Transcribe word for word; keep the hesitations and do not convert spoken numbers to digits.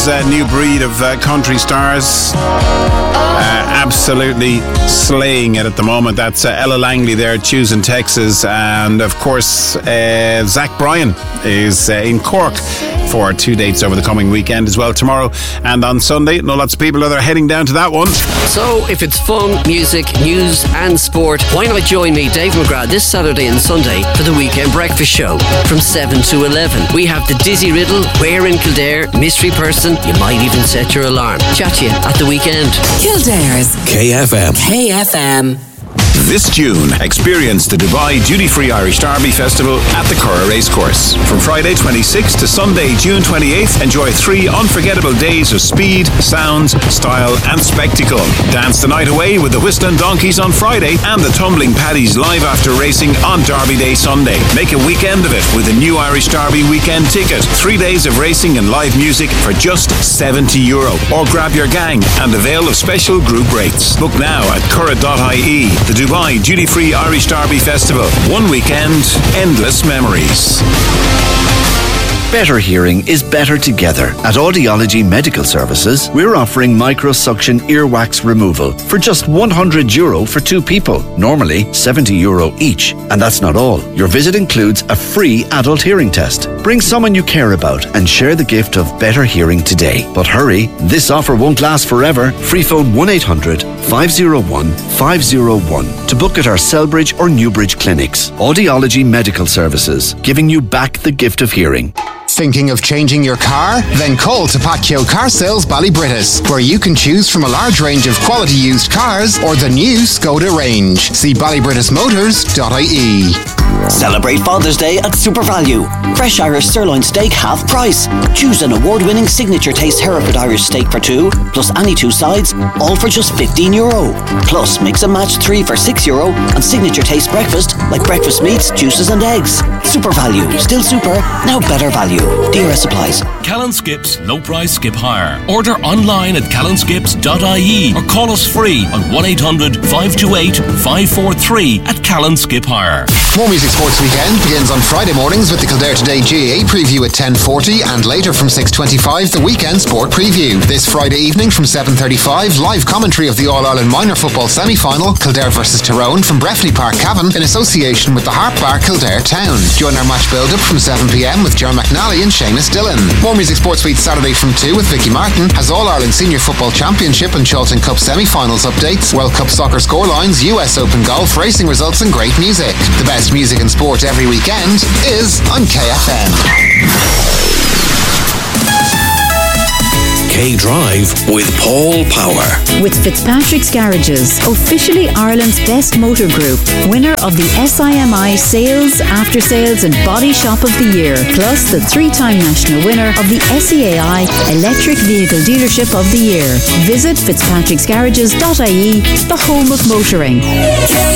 Ireland's uh, new breed of uh, country stars. Uh, absolutely slaying it at the moment. That's uh, Ella Langley there, choosing Texas. And of course, uh, Zach Bryan is uh, in Cork for two dates over the coming weekend as well, tomorrow and on Sunday. Know lots of people that are heading down to that one. So if it's fun, music, news and sport, why not join me, Dave McGrath, this Saturday and Sunday for the Weekend Breakfast Show from seven to eleven. We have the Dizzy Riddle, Where in Kildare, Mystery Person. You might even set your alarm. Chat to you at the weekend. Kildare's K F M. K F M. This June, experience the Dubai Duty Free Irish Derby Festival at the Curragh Racecourse. From Friday twenty-sixth to Sunday June twenty-eighth, enjoy three unforgettable days of speed, sounds, style and spectacle. Dance the night away with the Whistling Donkeys on Friday and the Tumbling Paddies live after racing on Derby Day Sunday. Make a weekend of it with a new Irish Derby weekend ticket. Three days of racing and live music for just seventy euro. Or grab your gang and avail of special group rates. Book now at curragh dot I E. The Dubai Duty Free Irish Derby Festival. One weekend, endless memories. Better hearing is better together. At Audiology Medical Services, we're offering microsuction earwax removal for just one hundred euro for two people. Normally seventy euro each. And that's not all. Your visit includes a free adult hearing test. Bring someone you care about and share the gift of better hearing today. But hurry, this offer won't last forever. Free phone one eight hundred, five oh one, five oh one to book at our Selbridge or Newbridge clinics. Audiology Medical Services, giving you back the gift of hearing. Thinking of changing your car? Then call Tapakio Car Sales Ballybrittis, where you can choose from a large range of quality used cars or the new Skoda range. See ballybrittis motors dot I E. Celebrate Father's Day at Super Value. Fresh Irish sirloin steak half price. Choose an award-winning signature taste Hereford Irish steak for two, plus any two sides, all for just fifteen euro. Plus mix and match three for six euro and signature taste breakfast like breakfast meats, juices and eggs. Super Value. Still super, now better value. D R S applies. Callan Skips Low Price Skip Hire. Order online at callan skips dot I E or call us free on one eight hundred, five two eight, five four three at Callan Skip Hire. More Music Sports Weekend begins on Friday mornings with the Kildare Today G A A preview at ten forty and later from six twenty-five the Weekend Sport Preview. This Friday evening from seven thirty-five, live commentary of the All-Ireland Minor Football Semi-Final, Kildare versus Tyrone from Breffley Park, Cavan, in association with the Harp Bar Kildare Town. Join our match build-up from seven p.m. with Ger McNally and Seamus Dillon. More Music Sports Week Saturday from two with Vicky Martin has All-Ireland Senior Football Championship and Chalton Cup Semi-Finals updates, World Cup soccer scorelines, U S Open golf, racing results and great music. The best music and sport every weekend is on K F M. K-Drive with Paul Power. With Fitzpatrick's Garages, officially Ireland's best motor group, winner of the S I M I Sales, After Sales and Body Shop of the Year, plus the three-time national winner of the S E A I Electric Vehicle Dealership of the Year. Visit fitzpatricks garages dot I E, the home of motoring.